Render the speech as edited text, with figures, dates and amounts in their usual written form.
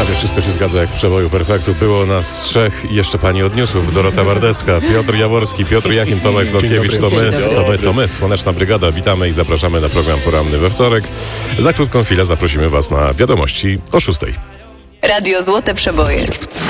Prawie wszystko się zgadza jak w przeboju Perfektu. Było nas trzech i jeszcze pani od newsów. Dorota Wardecka, Piotr Jaworski, Piotr Jachim, Tomek Norkiewicz. To my, Słoneczna Brygada. Witamy i zapraszamy na program poranny we wtorek. Za krótką chwilę zaprosimy was na wiadomości o 6:00. Radio Złote Przeboje.